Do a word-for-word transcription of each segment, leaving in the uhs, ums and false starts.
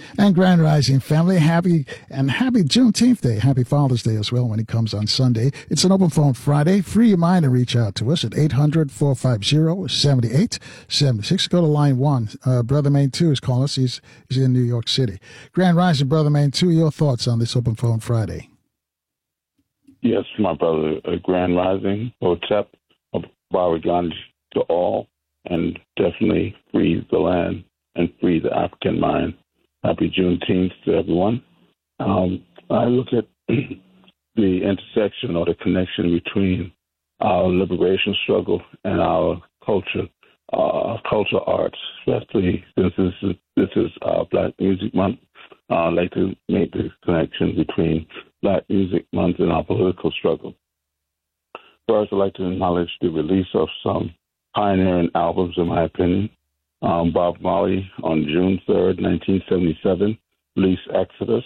And Grand Rising family, happy and happy Juneteenth Day. Happy Father's Day as well when it comes on Sunday. It's an open phone Friday. Free your mind and reach out to us at eight hundred, four five zero, seven eight seven six. Go to line one. Uh, Brother Main two is calling us. He's, he's in New York City. Grand Rising, Brother Main two, your thoughts on this open phone Friday? Yes, my brother, uh, Grand Rising, Hotep, Baba Gandhi to all, and definitely free the land and free the African mind. Happy Juneteenth to everyone. Um, I look at the intersection or the connection between our liberation struggle and our culture, uh, cultural arts, especially since this is, this is uh, Black Music Month. Uh, I'd like to make the connection between Black Music Month and our political struggle. First, I'd like to acknowledge the release of some pioneering albums, in my opinion. Um, Bob Marley on June third, nineteen seventy-seven, released Exodus.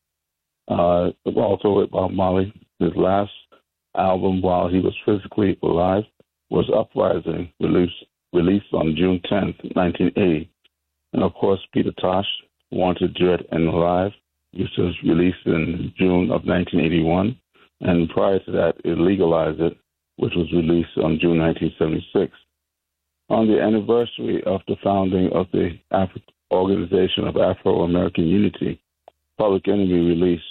Uh, also with Bob Marley, his last album while he was physically alive was Uprising, released, released on June tenth, nineteen eighty. And of course, Peter Tosh, Wanted, Dead, and Alive, which was released in June of nineteen eighty-one. And prior to that, it Legalized It, which was released on June nineteen seventy-six. On the anniversary of the founding of the Afri- Organization of Afro-American Unity, Public Enemy released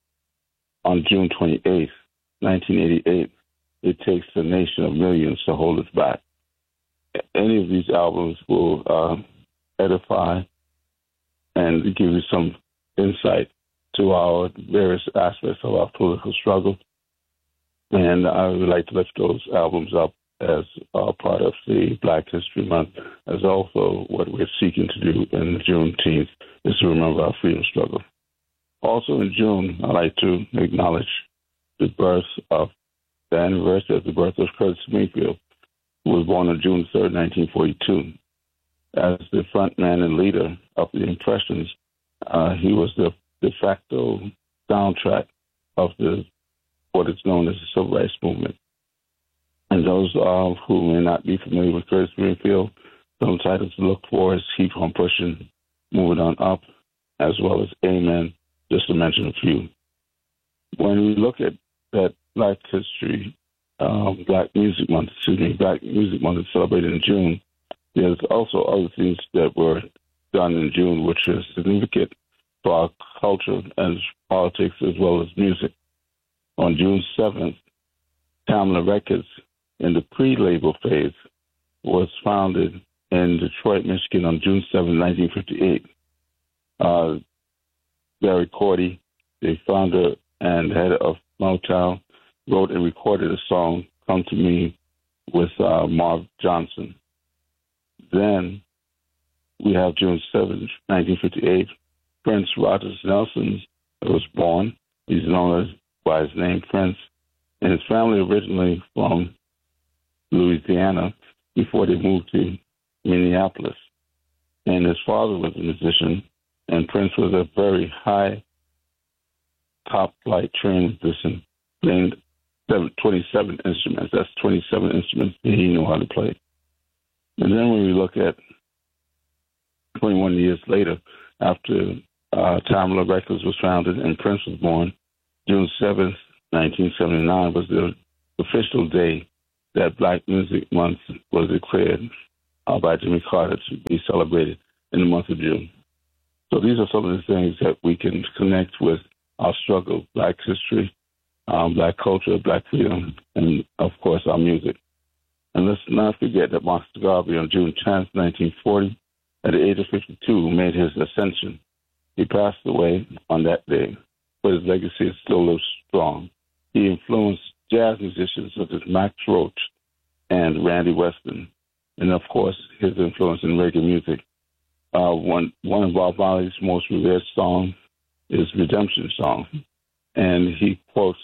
on June twenty-eighth, nineteen eighty-eight, It Takes a Nation of Millions to Hold Us Back. Any of these albums will uh, edify and give you some insight to our various aspects of our political struggle. And I would like to lift those albums up as uh, part of the Black History Month, as also what we're seeking to do in Juneteenth is to remember our freedom struggle. Also in June, I'd like to acknowledge the birth of, the anniversary of the birth of Curtis Mayfield, who was born on June third, nineteen forty-two. As the frontman and leader of the Impressions, uh, he was the de facto soundtrack of the what is known as the Civil Rights Movement. And those uh, who may not be familiar with Curtis Mayfield, some titles to look for is Keep on Pushing, Moving on Up, as well as Amen, just to mention a few. When we look at that Black History, um, Black Music Month, excuse me, Black Music Month is celebrated in June, there's also other things that were done in June which are significant for our culture and politics as well as music. On June seventh, Tamla Records, in the pre-label phase, was founded in Detroit, Michigan on June seventh, nineteen fifty-eight. Uh, Barry Cordy, the founder and head of Motown, wrote and recorded a song, Come to Me, with uh, Marv Johnson. Then we have June seventh, nineteen fifty-eight, Prince Rogers Nelson was born. He's known as by his name Prince, and his family originally from Louisiana before they moved to Minneapolis. And his father was a musician, and Prince was a very high, top-flight trained musician, playing twenty-seven instruments. That's twenty-seven instruments that he knew how to play. And then when we look at twenty-one years later, after uh, Tamla Records was founded and Prince was born, June seventh, nineteen seventy-nine was the official day that Black Music Month was declared uh, by Jimmy Carter to be celebrated in the month of June. So these are some of the things that we can connect with our struggle, Black history, um, Black culture, Black freedom, and, of course, our music. And let's not forget that Marcus Garvey on June tenth, nineteen forty, at the age of fifty-two, made his ascension. He passed away on that day, but his legacy still lives strong. He influenced jazz musicians such as Max Roach and Randy Weston, and of course, his influence in reggae music. Uh, one one of Bob Marley's most revered songs is Redemption Song, and he quotes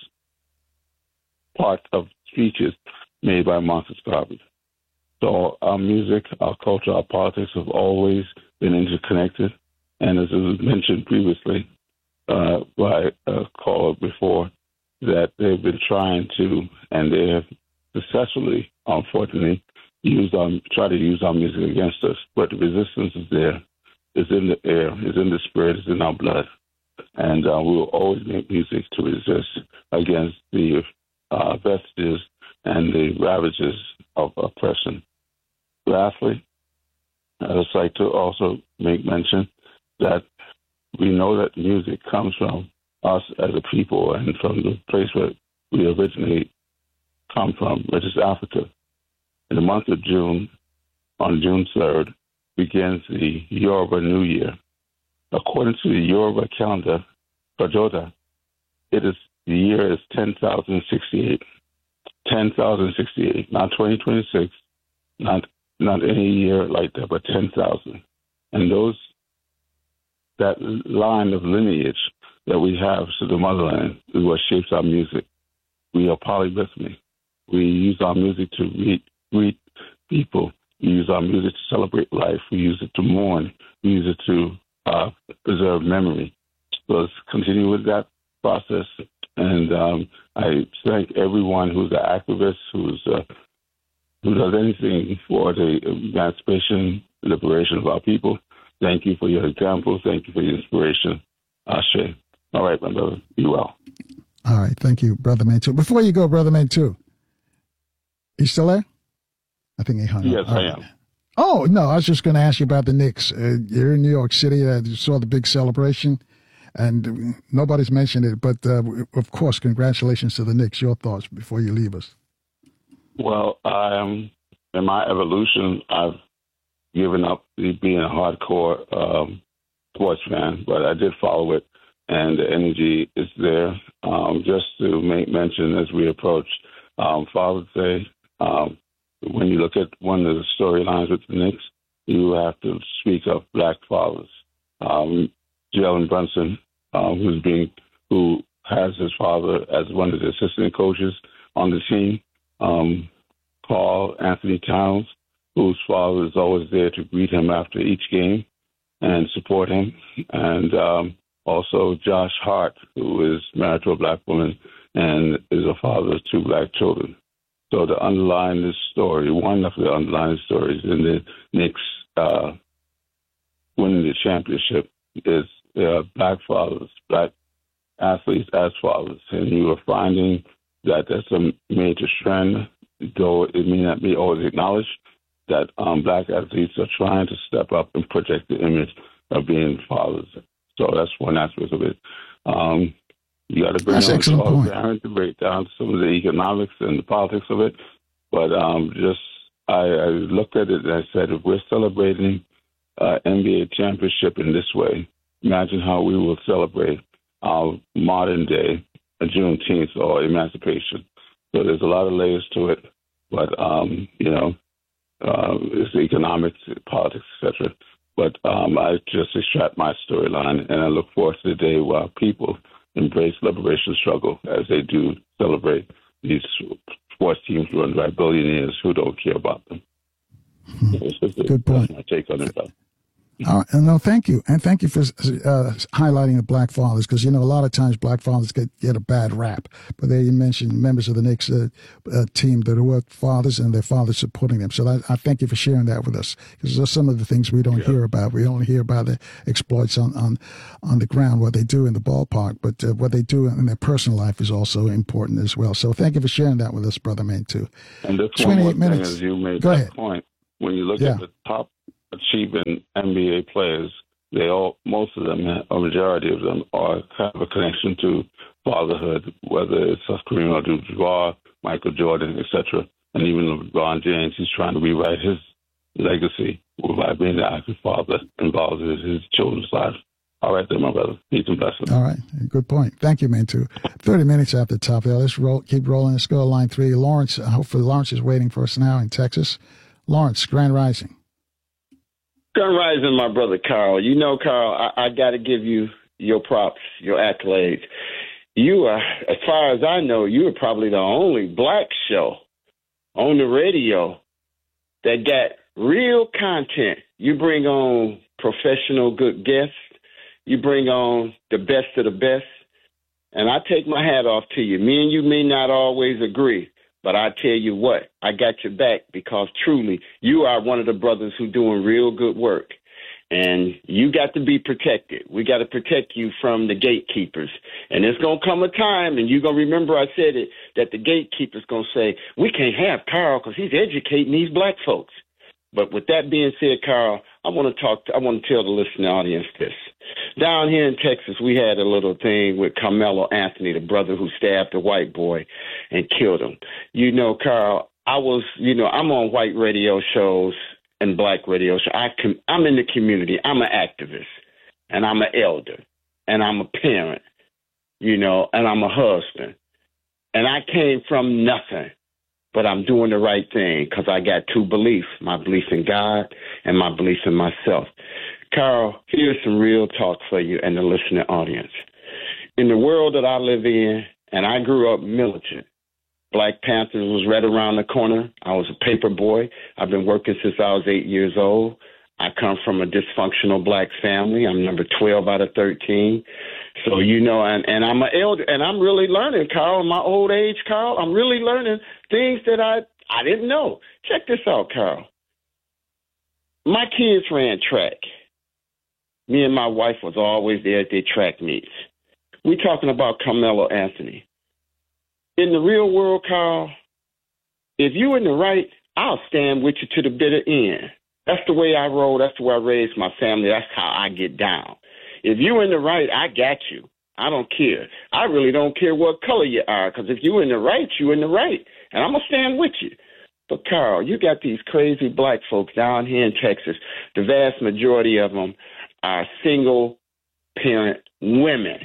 part of speeches made by Marcus Garvey. So our music, our culture, our politics have always been interconnected, and as was mentioned previously uh, by a caller before, that they've been trying to, and they have successfully, unfortunately, used our, try to use our music against us. But the resistance is there, is in the air, is in the spirit, is in our blood. And uh, we will always make music to resist against the uh, vestiges and the ravages of oppression. Lastly, I'd just like to also make mention that we know that music comes from us as a people and from the place where we originally come from, which is Africa. In the month of June, on June third, begins the Yoruba New Year. According to the Yoruba calendar, Kajota, it is the year is ten thousand sixty-eight. ten thousand sixty-eight, not twenty twenty-six, not not any year like that, but ten thousand. And those, that line of lineage that we have to the motherland is what shapes our music. We are polyrhythmic. We use our music to greet, greet people. We use our music to celebrate life. We use it to mourn. We use it to uh, preserve memory. So let's continue with that process. And um, I thank everyone who's an activist, who's uh, who does anything for the emancipation, liberation of our people. Thank you for your examples. Thank you for your inspiration. Ashe. All right, my brother. Be well. All right. Thank you, Brother Mantu. Before you go, Brother Mantu, you still there? I think he hung yes, up. Yes, I right. am. Oh, no, I was just going to ask you about the Knicks. Uh, you're in New York City. Uh, you saw the big celebration, and nobody's mentioned it. But, uh, of course, congratulations to the Knicks. Your thoughts before you leave us. Well, um, in my evolution, I've given up being a hardcore um, sports fan, but I did follow it, and the energy is there. Um, just to make mention as we approach um, Father's Day, um, when you look at one of the storylines with the Knicks, you have to speak of black fathers. Um, Jalen Brunson, um, who's being, who has his father as one of the assistant coaches on the team. Um, Paul Anthony Towns, whose father is always there to greet him after each game and support him. And um, also Josh Hart, who is married to a black woman and is a father of two black children. So the underlying story, one of the underlying stories in the Knicks uh, winning the championship is uh, black fathers, black athletes as fathers. And you are finding that that's a major trend, though it may not be always acknowledged, that um, black athletes are trying to step up and project the image of being fathers. So that's one aspect of it. Um, you got to bring that's on Charles Barron to break down some of the economics and the politics of it. But um, just I, I looked at it and I said, if we're celebrating uh, N B A championship in this way, imagine how we will celebrate our modern day Juneteenth or emancipation. So there's a lot of layers to it, but, um, you know, uh, it's economics, politics, et cetera. But um, I just extract my storyline, and I look forward to the day where people embrace liberation struggle as they do celebrate these sports teams run by billionaires who don't care about them. Hmm. Good point. That's my take on it, though. Uh, no, thank you. And thank you for uh, highlighting the black fathers, because, you know, a lot of times black fathers get, get a bad rap. But there you mentioned members of the Knicks uh, uh, team that were fathers and their fathers supporting them. So that, I thank you for sharing that with us, because those are some of the things we don't yeah. hear about. We only hear about the exploits on, on, on the ground, what they do in the ballpark. But uh, what they do in their personal life is also important as well. So thank you for sharing that with us, Brother Mantu. And this twenty-eight minutes. Thing is you made Go that ahead. point. When you look yeah. at the top achieving N B A players, they all, most of them, a majority of them, are have a connection to fatherhood, whether it's Kareem Abdul-Jabbar, Michael Jordan, et cetera. And even LeBron James, he's trying to rewrite his legacy by being the active father involved in his children's lives. All right, then, my brother. Peace and blessings. All right. Good point. Thank you, Mantu. thirty minutes after the top there. Let's roll, keep rolling. Let's go to line three. Lawrence, hopefully Lawrence is waiting for us now in Texas. Lawrence, Grand Rising. Grand Rising, my brother Carl. You know, Carl, I, I got to give you your props, your accolades. You are, as far as I know, you are probably the only black show on the radio that got real content. You bring on professional good guests. You bring on the best of the best. And I take my hat off to you. Me and you may not always agree, but I tell you what, I got your back, because truly you are one of the brothers who doing real good work. And you got to be protected. We got to protect you from the gatekeepers. And there's going to come a time, and you're going to remember I said it, that the gatekeepers going to say, we can't have Carl because he's educating these black folks. But with that being said, Carl, I want to talk. To, I want to tell the listening audience this. Down here in Texas, we had a little thing with Carmelo Anthony, the brother who stabbed a white boy and killed him. You know, Carl, I was, you know, I'm on white radio shows and black radio shows. I com- I'm in the community. I'm an activist, and I'm an elder, and I'm a parent, you know, and I'm a husband. And I came from nothing. But I'm doing the right thing because I got two beliefs, my belief in God and my belief in myself. Carl, here's some real talk for you and the listening audience. In the world that I live in, and I grew up militant, Black Panthers was right around the corner. I was a paper boy. I've been working since I was eight years old. I come from a dysfunctional black family. I'm number twelve out of thirteen. So, you know, and, and I'm an elder, and I'm really learning, Carl, in my old age, Carl. I'm really learning things that I, I didn't know. Check this out, Carl. My kids ran track. Me and my wife was always there at their track meets. We talking about Carmelo Anthony. In the real world, Carl, if you in the right, I'll stand with you to the bitter end. That's the way I roll. That's the way I raise my family. That's how I get down. If you in the right, I got you. I don't care. I really don't care what color you are, because if you in the right, you in the right. And I'm going to stand with you. But, Carl, you got these crazy black folks down here in Texas. The vast majority of them are single-parent women.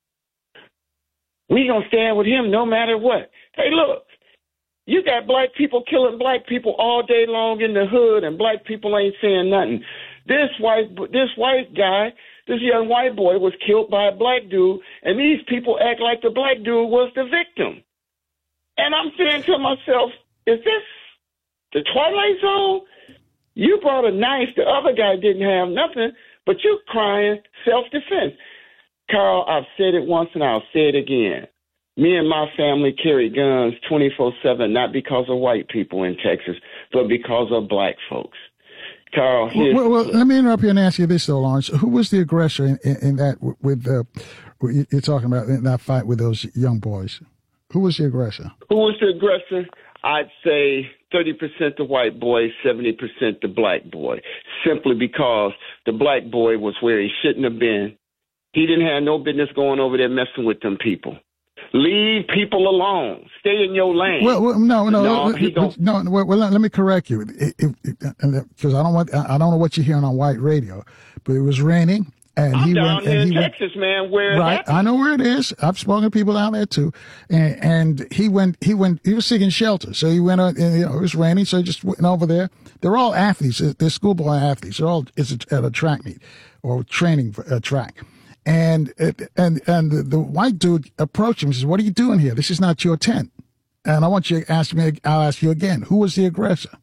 We going to stand with him no matter what. Hey, look. You got black people killing black people all day long in the hood, and black people ain't saying nothing. This white, this white guy, this young white boy was killed by a black dude, and these people act like the black dude was the victim. And I'm saying to myself, is this the Twilight Zone? You brought a knife. The other guy didn't have nothing, but you crying self-defense. Carl, I've said it once, and I'll say it again. Me and my family carry guns twenty-four seven, not because of white people in Texas, but because of black folks. Carl, here's well, well, let me interrupt you and ask you this, though, Lawrence. Who was the aggressor in, in, in that, with uh, you're talking about, in that fight with those young boys? Who was the aggressor? Who was the aggressor? I'd say thirty percent the white boy, seventy percent the black boy, simply because the black boy was where he shouldn't have been. He didn't have no business going over there messing with them people. Leave people alone. Stay in your lane. Well, well no, no, no. no, He don't. no well, well, let me correct you, because I don't want, I don't know what you're hearing on white radio, but it was raining, and I'm he down went. here And in he Texas, went, man. Where right? I know where it is. I've spoken to people down there too, and, and he went. He went. He was seeking shelter, so he went. Uh, and, you know, it was raining, so he just went over there. They're all athletes. They're schoolboy athletes. They're all it's at a track meet or training for a track. And and and the, the white dude approached him and says, "What are you doing here? This is not your tent." And I want you to ask me. I'll ask you again. Who was the aggressor?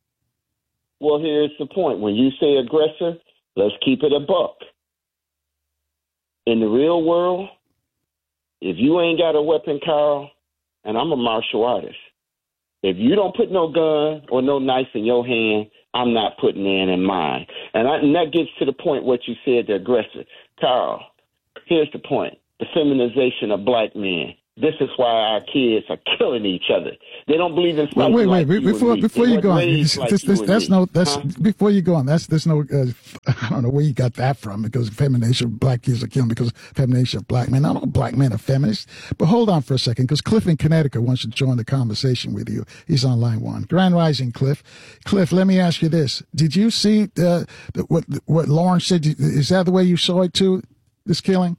Well, here's the point. When you say aggressor, let's keep it a buck. In the real world, if you ain't got a weapon, Carl, and I'm a martial artist, if you don't put no gun or no knife in your hand, I'm not putting it in mine. And, I, and that gets to the point what you said, the aggressor. Carl, here's the point. The feminization of black men. This is why our kids are killing each other. They don't believe in fighting. Wait, wait, like wait. you Before and me. before They you go on, weren't this, raised like this, you this, and that's me. no. That's Huh? before you go on. That's there's no. Uh, I don't know where you got that from, because feminization of black kids are killing because of feminization of black men. I don't know black men are feminists. But hold on for a second, because Cliff in Connecticut wants to join the conversation with you. He's on line one. Grand Rising, Cliff. Cliff, let me ask you this: did you see uh, the, what what Lawrence said? Is that the way you saw it too? This killing.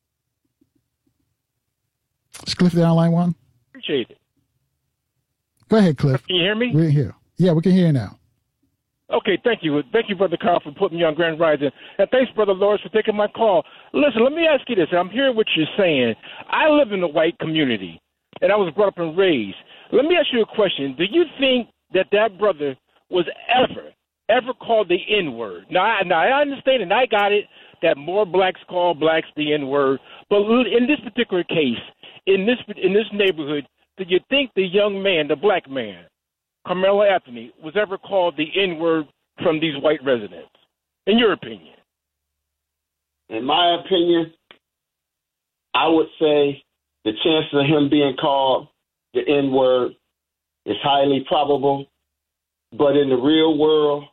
Is Cliff there on line one? Appreciate it. Go ahead, Cliff. Can you hear me? We're here. Yeah, we can hear you now. Okay, thank you. Thank you, Brother Carl, for putting me on Grand Rising. And thanks, Brother Lawrence, for taking my call. Listen, let me ask you this. I'm hearing what you're saying. I live in a white community, and I was brought up and raised. Let me ask you a question. Do you think that that brother was ever, ever called the N-word? Now, I, now, I understand, and I got it, that more blacks call blacks the N-word. But in this particular case, in this in this neighborhood, do you think the young man, the black man, Carmelo Anthony, was ever called the N-word from these white residents? in your opinion? In my opinion, I would say the chances of him being called the N-word is highly probable. But in the real world,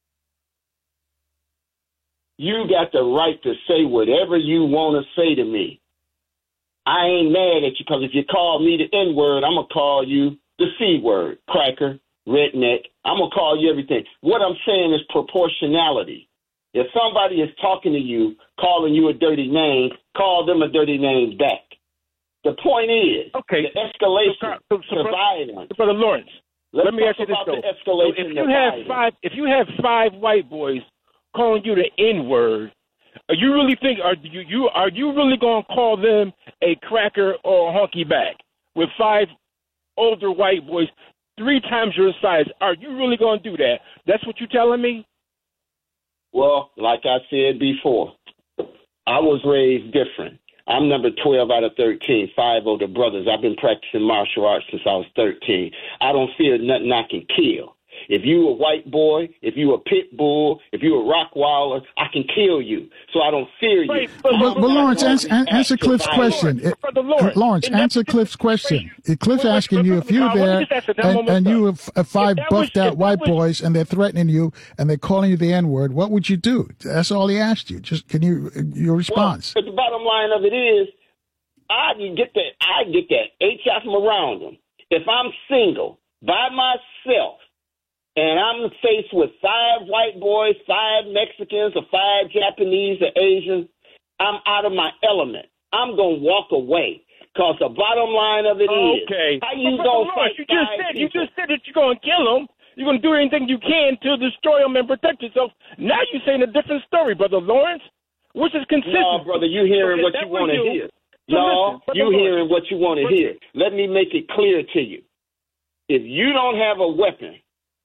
you got the right to say whatever you want to say to me. I ain't mad at you, because if you call me the N-word, I'm going to call you the C-word, cracker, redneck. I'm going to call you everything. What I'm saying is proportionality. If somebody is talking to you, calling you a dirty name, call them a dirty name back. The point is, okay. the escalation so, so, so, to violence. Brother Lawrence, Let's let me ask you this, though. So if you have violence. five, if you have five white boys calling you the N-word, are you really think are you, you are you really going to call them a cracker or a honky back with five older white boys three times your size? Are you really going to do that? That's what you're telling me? Well, like I said before, I was raised different. I'm number twelve out of thirteen, five older brothers. I've been practicing martial arts since I was thirteen. I don't fear nothing I can kill. If you a white boy, if you a pit bull, if you a Rottweiler, I can kill you. So I don't fear you. Right, but, but, but Lawrence, answer, answer Cliff's question. Lawrence, it, Lawrence answer Cliff's question. Wait, Cliff's wait, asking wait, you if you're there and, and you have five buffed out white was, boys and they're threatening you and they're calling you the N-word, what would you do? That's all he asked you. Just can you your response? Well, but the bottom line of it is, I get that. I get that. H F from around them. If I'm single by myself, and I'm faced with five white boys, five Mexicans, or five Japanese or Asians, I'm out of my element. I'm going to walk away, because the bottom line of it is, okay. how you going to fight you just said You just said that you're going to kill them. You're going to do anything you can to destroy them and protect yourself. Now you're saying a different story, Brother Lawrence, which is consistent. No, brother, you hearing okay, what you want to hear. So no, listen, you hearing what you want to hear. Let me make it clear to you. If you don't have a weapon,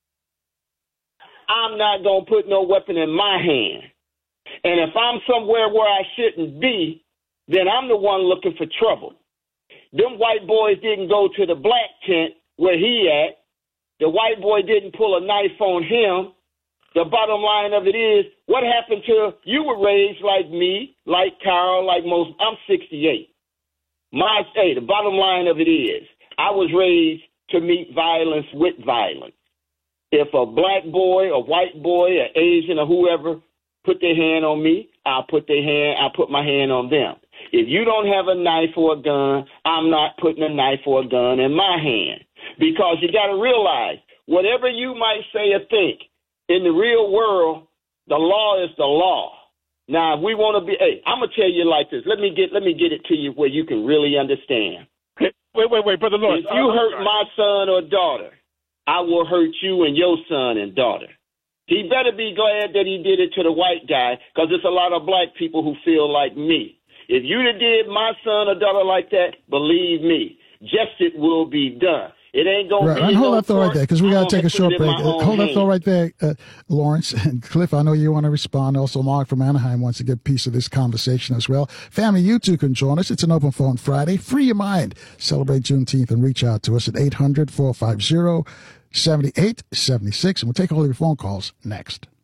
I'm not going to put no weapon in my hand. And if I'm somewhere where I shouldn't be, then I'm the one looking for trouble. Them white boys didn't go to the black tent where he at. The white boy didn't pull a knife on him. The bottom line of it is, what happened to, you were raised like me, like Carl, like most, I'm sixty-eight. My, hey, the bottom line of it is, I was raised to meet violence with violence. If a black boy, a white boy, an Asian, or whoever put their hand on me, I'll put their hand, I'll put my hand on them. If you don't have a knife or a gun, I'm not putting a knife or a gun in my hand. Because you got to realize, whatever you might say or think, in the real world, the law is the law. Now, if we want to be, hey, I'm gonna tell you like this. Let me get, let me get it to you where you can really understand. Wait, wait, wait, Brother Lawrence. If you hurt my son or daughter, I will hurt you and your son and daughter. He better be glad that he did it to the white guy, because there's a lot of black people who feel like me. If you'd have did my son or daughter like that, believe me, justice will be done. It ain't going right. to be. And hold no that thought right there, because we got to take a short break. Hold hand. that thought right there, uh, Lawrence and Cliff. I know you want to respond. Also, Mark from Anaheim wants to get a piece of this conversation as well. Family, you too can join us. It's an open phone Friday. Free your mind. Celebrate Juneteenth and reach out to us at eight hundred, four five zero, seven eight seven six. And we'll take all of your phone calls next.